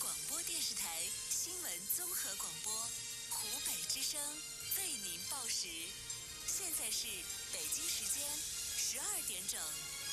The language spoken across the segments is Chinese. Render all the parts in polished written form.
广播电视台新闻综合广播，湖北之声为您报时。现在是北京时间12点整。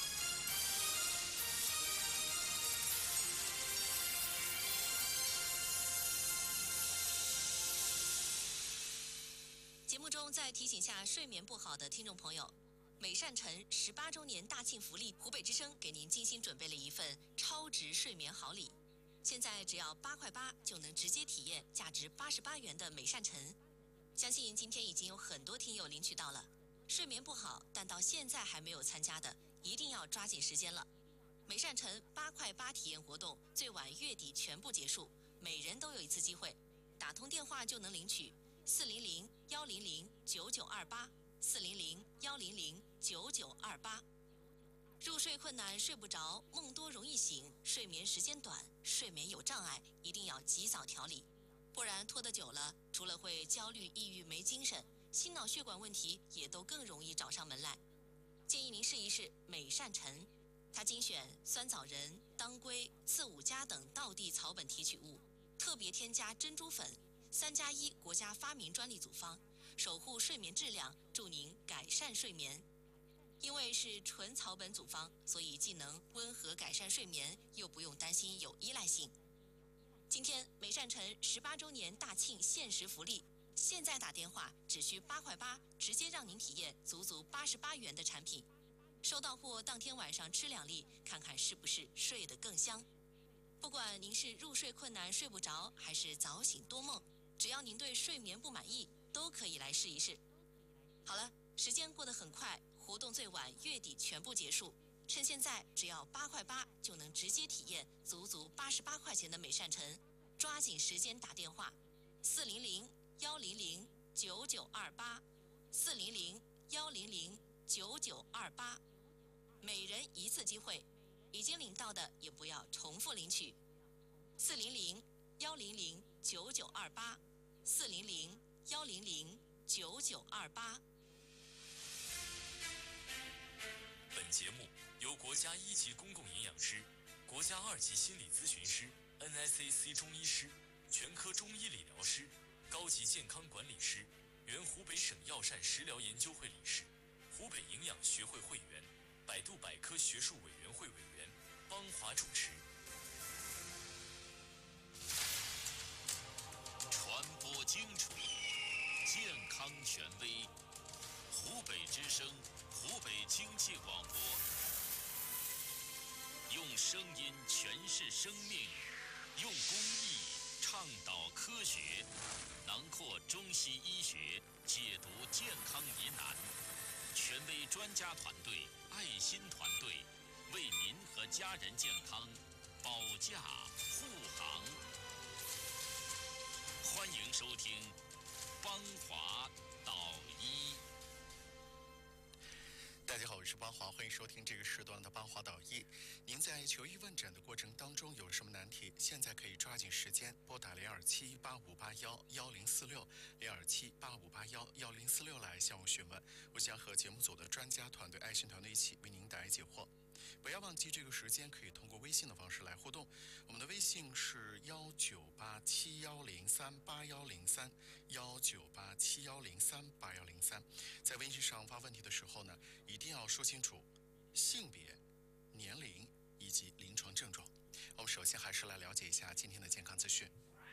节目中再提醒下睡眠不好的听众朋友，美善城18周年大庆福利，湖北之声给您精心准备了一份超值睡眠好礼。现在只要8块8就能直接体验价值88元的美善城。相信今天已经有很多听友领取到了。睡眠不好但到现在还没有参加的，一定要抓紧时间了。美善城8块8体验活动最晚月底全部结束，每人都有一次机会，打通电话就能领取400-100-9928，400-100-9928。入睡困难、睡不着、梦多容易醒、睡眠时间短、睡眠有障碍，一定要及早调理，不然拖得久了，除了会焦虑、抑郁、没精神，心脑血管问题也都更容易找上门来。建议您试一试美善城，它精选酸枣仁、当归、刺五加等道地草本提取物，特别添加珍珠粉，3+1国家发明专利组方，守护睡眠质量，助您改善睡眠。因为是纯草本组方，所以既能温和改善睡眠，又不用担心有依赖性。今天美善城18周年大庆限时福利，现在打电话只需8块8，直接让您体验足88元的产品。收到货当天晚上吃2粒，看看是不是睡得更香。不管您是入睡困难睡不着，还是早醒多梦，只要您对睡眠不满意，都可以来试一试。好了，时间过得很快，活动最晚月底全部结束。趁现在只要8块8就能直接体验足88块钱的美善城，抓紧时间打电话400-100-9928，400-100-9928，每人一次机会，已经领到的也不要重复领取。400-100-9928，400-100-9928。 本节目由国家1级公共营养师、国家2级心理咨询师、NICC 中医师、全科中医理疗师、高级健康管理师、原湖北省药膳食疗研究会理事、湖北营养学会会员、百度百科学术委员会委员邦华主持。 传播精准，健康权威，湖北之声，湖北经济广播，用声音诠释生命，用公益倡导科学，囊括中西医学，解读健康疑难。权威专家团队，爱心团队，为您和家人健康保驾护航。欢迎收听邦华导医。 大家好，我是邦华，欢迎收听这个时段的邦华导医。您在求医问诊的过程当中有什么难题？现在可以抓紧时间拨打0278581046，0278581046来向我询问，我将和节目组的专家团队、爱心团队一起为您答疑解惑。不要忘记这个时间可以通过微信的方式来互动，我们的微信是19871038103，19871038103。在微信上发问题的时候呢，一定要说清楚性别、年龄以及临床症状。我们首先还是来了解一下今天的健康资讯。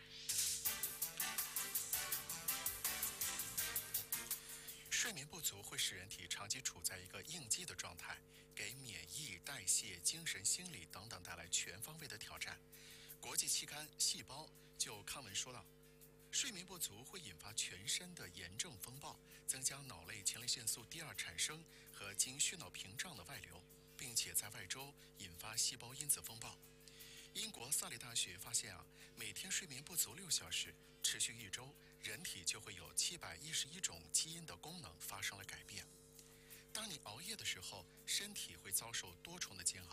睡眠不足会使人体长期处在一个应激的状态，给免疫、代谢、精神、心理等等带来全方位的挑战。国际期刊《细胞》就刊文说到，睡眠不足会引发全身的炎症风暴，增加脑类前列腺素第2产生和经血脑屏障的外流，并且在外周引发细胞因子风暴。英国萨里大学发现每天睡眠不足6小时，持续1周，人体就会有711种基因的功能发生了改变。当你熬夜的时候，身体会遭受多重的煎熬，